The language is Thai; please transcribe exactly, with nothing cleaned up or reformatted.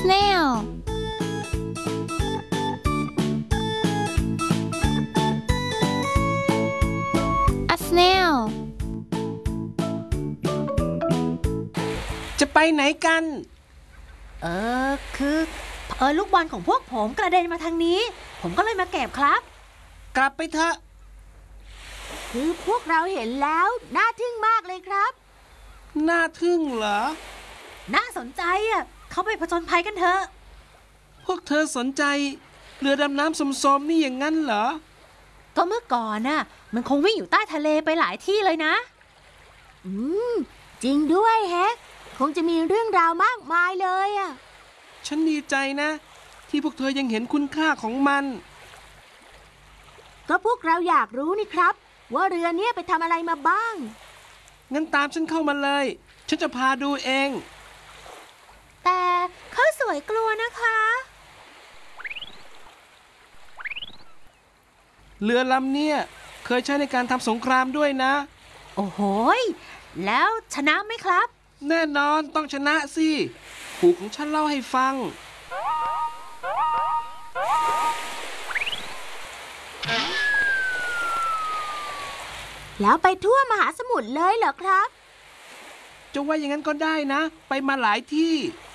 snail a snail จะไปไหนกันเออคือเออลูกบอลของพวกผมกระเด็นมาทางนี้ผมก็เลยมาเก็บครับกลับไปเถอะคือพวกเราเห็นแล้วน่าทึ่งมากเลยครับน่าทึ่งเหรอน่าสนใจอ่ะเขาไปผจญภัยกันเถอะพวกเธอสนใจเรือดำน้ำสมๆนี่อย่างนั้นเหรอก็เมื่อก่อนน่ะมันคงวิ่งอยู่ใต้ทะเลไปหลายที่เลยนะอืมจริงด้วยแฮะคงจะมีเรื่องราวมากมายเลยอ่ะฉันดีใจนะที่พวกเธอยังเห็นคุณค่าของมันก็พวกเราอยากรู้นี่ครับว่าเรือเนี้ยไปทำอะไรมาบ้างงั้นตามฉันเข้ามาเลยฉันจะพาดูเองแต่เขาสวยกลัวนะคะเรือลำเนี่ยเคยใช้ในการทำสงครามด้วยนะโอ้โหแล้วชนะไหมครับแน่นอนต้องชนะสิปู่ของฉันเล่าให้ฟังแล้วไปทั่วมหาสมุทรเลยเหรอครับจะว่าอย่างนั้นก็ได้นะไปมาหลายที่